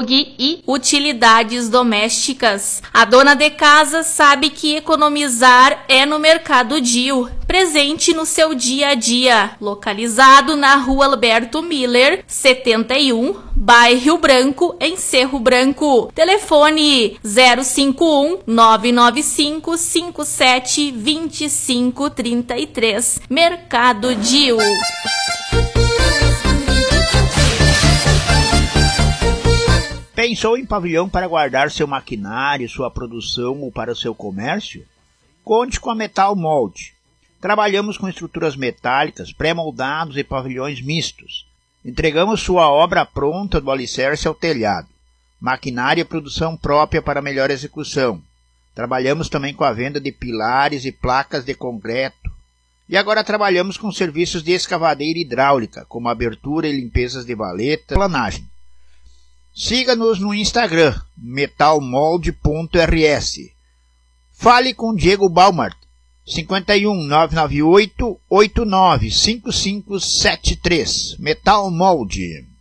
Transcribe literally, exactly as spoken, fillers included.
açougue e utilidades domésticas. A dona de casa sabe que economizar é no Mercado Dio, presente no seu dia a dia, localizado na Rua Alberto Miller, setenta e um, bairro Rio Branco, em Cerro Branco. Telefone zero cinco um, nove nove cinco, cinco sete, dois cinco três três. Mercado Dio. Pensou em pavilhão para guardar seu maquinário, sua produção ou para o seu comércio? Conte com a Metal Mold. Trabalhamos com estruturas metálicas, pré-moldados e pavilhões mistos. Entregamos sua obra pronta do alicerce ao telhado. Maquinário e produção própria para melhor execução. Trabalhamos também com a venda de pilares e placas de concreto. E agora trabalhamos com serviços de escavadeira hidráulica, como abertura e limpezas de valeta e planagem. Siga-nos no Instagram, metalmold ponto r s. Fale com Diego Balmart, cinco um, nove nove oito, oito nove cinco cinco sete três. Metal Mold.